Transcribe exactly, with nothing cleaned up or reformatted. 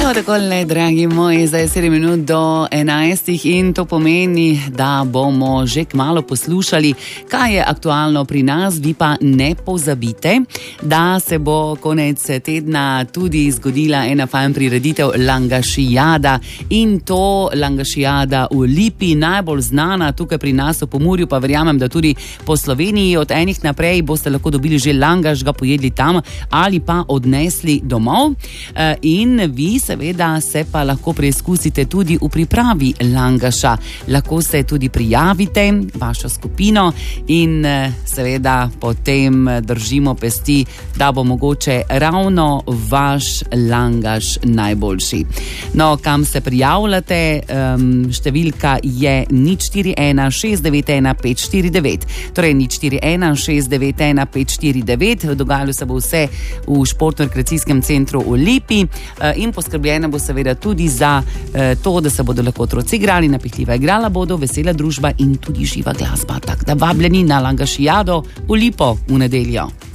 Evo takole, dragi moji, zdaj je sedem minut do enajstih in to pomeni, da bomo že kmalu poslušali, kaj je aktualno pri nas. Vi pa ne pozabite, da se bo konec tedna tudi zgodila ena fajn prireditev Langašijada, in to Langašijada v Lipi, najbolj znana tukaj pri nas v Pomurju, pa verjamem, da tudi po Sloveniji. Od enih naprej boste lahko dobili že langaš, ga pojedli tam ali pa odnesli domov. In vi seveda se pa lahko preizkusite tudi v pripravi langaša. Lahko se tudi prijavite, vašo skupino, in seveda potem držimo pesti, da bo mogoče ravno vaš langaš najboljši. No, kam se prijavljate? Um, številka je nič štiri ena šest devet ena pet štiri devet. Torej nič štiri ena šest devet ena pet štiri devet. Dogajalo se bo vse v športno-rekreacijskem centru v Lipi in poskrbljeno bo seveda tudi za to, da se bodo lahko otroci igrali, napihljiva igrala bodo, vesela družba in tudi živa glasba. Tako da vabljeni na Langašijado v Lipo v nedeljo.